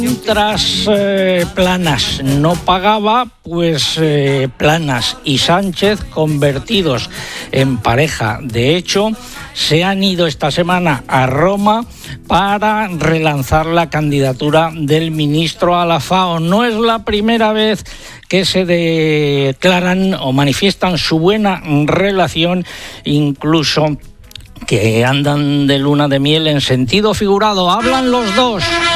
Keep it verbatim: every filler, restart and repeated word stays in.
Mientras eh, Planas no pagaba, pues eh, Planas y Sánchez, convertidos en pareja de hecho, se han ido esta semana a Roma para relanzar la candidatura del ministro a la FAO. No es la primera vez que se declaran o manifiestan su buena relación, incluso que andan de luna de miel en sentido figurado. Hablan los dos.